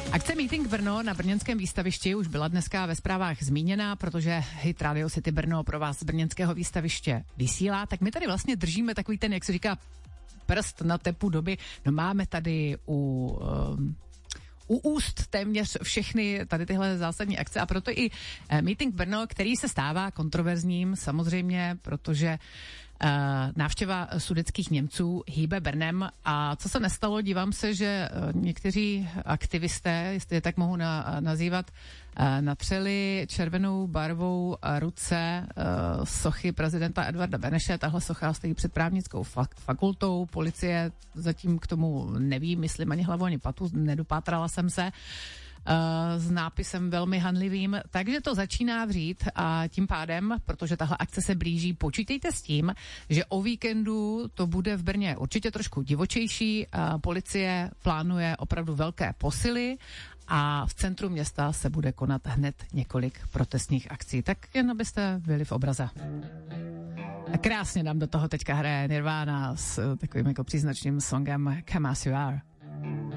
Akce Meeting Brno na brněnském výstavišti už byla dneska ve zprávách zmíněna, protože Hit Radio City Brno pro vás z brněnského výstaviště vysílá, tak my tady vlastně držíme takový ten, jak se říká, prst na tepu doby. No máme tady u úst téměř všechny tady tyhle zásadní akce a proto i Meeting Brno, který se stává kontroverzním samozřejmě, protože návštěva sudetských Němců hýbe Brnem a co se nestalo, dívám se, že někteří aktivisté, jestli je tak mohu nazývat, natřeli červenou barvou ruce sochy prezidenta Edvarda Beneše. Tahle socha stojí před právnickou fakultou, policie zatím k tomu neví, myslím ani hlavu, ani patu, nedopátrala jsem se, s nápisem velmi hanlivým, takže to začíná vřít a tím pádem, protože tahle akce se blíží, počítejte s tím, že o víkendu to bude v Brně určitě trošku divočejší, policie plánuje opravdu velké posily a v centru města se bude konat hned několik protestních akcí, tak jen abyste byli v obraze. A krásně nám do toho teďka hraje Nirvana s takovým jako příznačným songem Come As You Are.